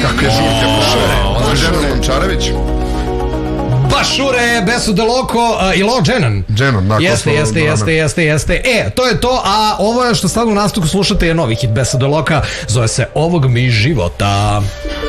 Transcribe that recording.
Kakve žurke, Ženon Lončarević. Bašure, Besu de Loco i Lo Dženan. Dženan, da. Jeste. To je to, a ovo je što stavno u nastavku slušate je novi hit Besa de Loca, zove se Ovog mi života.